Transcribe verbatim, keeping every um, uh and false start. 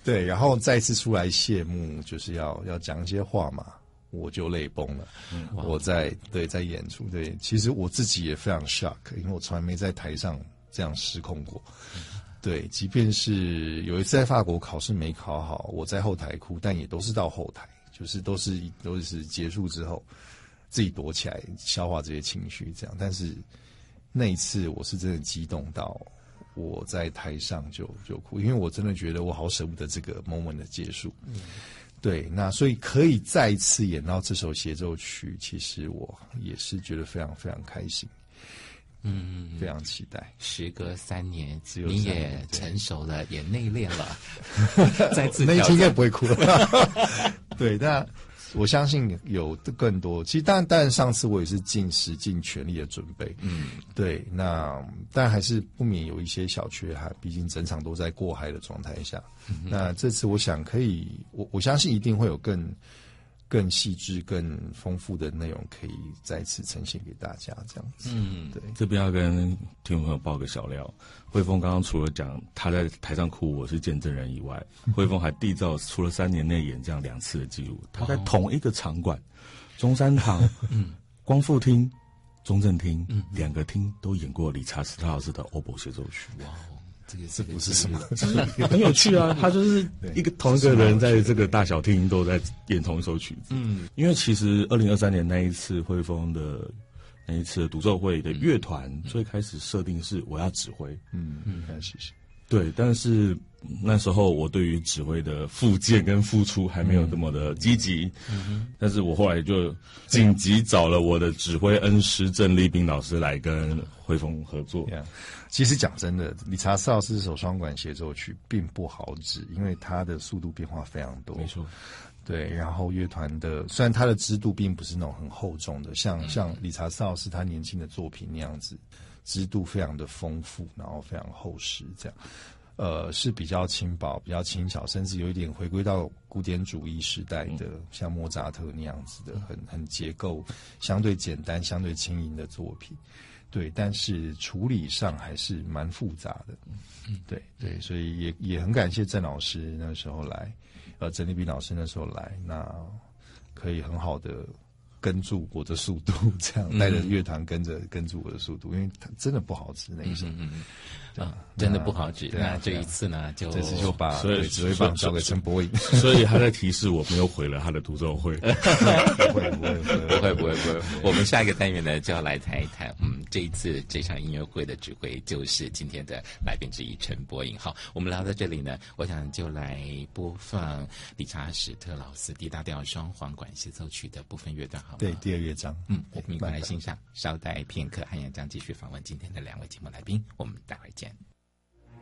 对，然后再次出来谢幕，就是要要讲一些话嘛，我就泪崩了。嗯、我在对在演出，对，其实我自己也非常 shock， 因为我从来没在台上这样失控过。嗯、对，即便是有一次在法国考试没考好，我在后台哭，但也都是到后台，就是都是都是结束之后自己躲起来消化这些情绪，这样。但是那一次我是真的激动到。我在台上就就哭，因为我真的觉得我好舍不得这个 moment 的结束。嗯、对，那所以可以再一次演到这首协奏曲，其实我也是觉得非常非常开心。嗯，非常期待。 时隔三年，你也成熟了，也内敛了，再次那一期应该不会哭了。对，但我相信有更多。其实当然，当然上次我也是尽使尽全力的准备。嗯，对。那但还是不免有一些小缺憾，毕竟整场都在过嗨的状态下。嗯、那这次我想可以，我我相信一定会有更更细致、更丰富的内容可以再次呈现给大家，这样子。嗯，对。 这边要跟听众朋友爆个小料，慧峰刚刚除了讲他在台上哭，我是见证人以外，慧峰还缔造除了三年内演这样两次的记录。他在同一个场馆，中山堂、嗯、光复厅、中正厅、嗯、两个厅都演过理查斯特劳斯的欧博协奏曲。哇！ 这个这不是什么， 很有趣啊！他就是一个同一个人在这个大小厅都在演同一首曲子。嗯，因为其实二零二三年那一次汇丰的那一次的独奏会的乐团最开始设定是我要指挥。 嗯嗯，开始是。 对，但是那时候我对于指挥的复健跟付出还没有那么的积极。嗯，但是我后来就紧急找了我的指挥恩师郑立彬老师来跟汇丰合作。 Yeah. 其实讲真的，理查斯劳斯这首双管协奏曲并不好指，因为它的速度变化非常多。 没错， 对。然后乐团的虽然它的支度并不是那种很厚重的，像、嗯、像理查斯劳斯他年轻的作品那样子，支度非常的丰富，然后非常厚实，这样。呃，是比较轻薄、比较轻巧，甚至有一点回归到古典主义时代的，嗯、像莫扎特那样子的，很很结构相对简单、相对轻盈的作品。对，但是处理上还是蛮复杂的。嗯，对对，所以也也很感谢郑老师那时候来，呃，郑立彬老师那时候来，那可以很好的跟住我的速度，这样带着乐团跟着跟住我的速度，因为它真的不好指那一首。嗯嗯啊，真的不好指。那这一次呢，就这次就把所以指挥棒交给陈柏霖， 所以他在提示我没有毁了他的独奏会。 不会不会不会不会不会不会。我们下一个单元呢，就要来谈一谈，嗯，这一次这场音乐会的指挥就是今天的来宾之一陈柏霖。好，我们聊到这里呢，我想就来播放理查史特劳斯 D 大调双簧管协奏曲的部分乐段，好吗？ 对，第二乐章。 嗯，我们一块来欣赏。稍待片刻，汉阳将继续访问今天的两位节目来宾，我们待会见。